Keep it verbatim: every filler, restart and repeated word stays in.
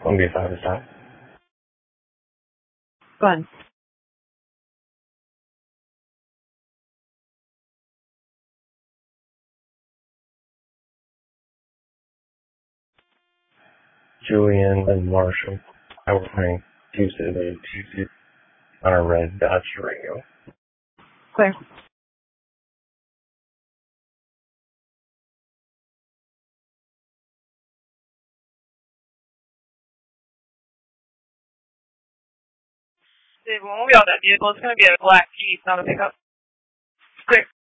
one B five is time. Go ahead. Julian and Marshall. I was playing Tuesday to Tuesday on a red Dodge Durango. Clear. When we'll be on that vehicle, it's going to be a black Jeep, not a pickup. Clear.